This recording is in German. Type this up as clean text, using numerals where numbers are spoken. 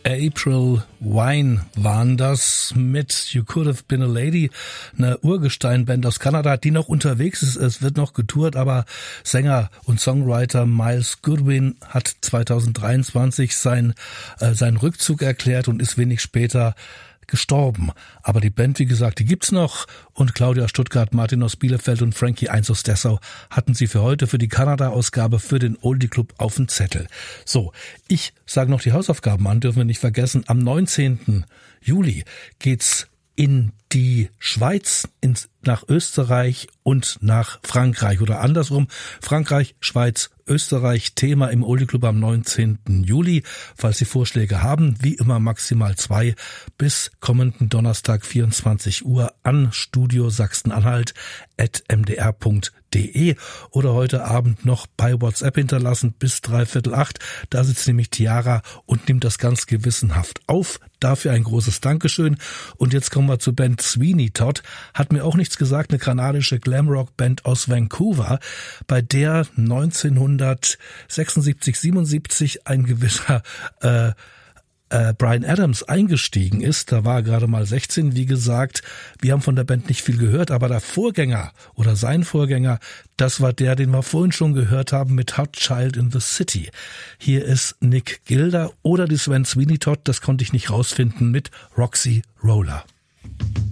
April Wine waren das mit You Could Have Been a Lady, eine Urgestein-Band aus Kanada, die noch unterwegs ist. Es wird noch getourt, aber Sänger und Songwriter Miles Goodwin hat 2023 seinen Rückzug erklärt und ist wenig später gestorben. Aber die Band, wie gesagt, die gibt's noch. Und Claudia Stuttgart, Martin aus Bielefeld und Frankie 1 aus Dessau hatten sie für heute für die Kanada-Ausgabe für den Oldie Club auf dem Zettel. So, ich sage noch die Hausaufgaben an, dürfen wir nicht vergessen. Am 19. Juli geht's in die Schweiz, nach Österreich und nach Frankreich oder andersrum. Frankreich, Schweiz, Österreich, Thema im Oldie Club am 19. Juli. Falls Sie Vorschläge haben, wie immer maximal 2 bis kommenden Donnerstag 24 Uhr an studiosachsen-anhalt@mdr.de oder heute Abend noch bei WhatsApp hinterlassen bis 7:45. Da sitzt nämlich Tiara und nimmt das ganz gewissenhaft auf. Dafür ein großes Dankeschön. Und jetzt kommen wir zur Band Sweeney Todd. Hat mir auch nichts gesagt, eine kanadische Glamrock-Band aus Vancouver, bei der 1976, 77 ein gewisser Bryan Adams eingestiegen ist. Da war er gerade mal 16, wie gesagt. Wir haben von der Band nicht viel gehört, aber der Vorgänger oder sein Vorgänger, das war der, den wir vorhin schon gehört haben mit Hot Child in the City. Hier ist Nick Gilder oder die Sven Sweeney Todd, das konnte ich nicht rausfinden, mit Roxy Roller.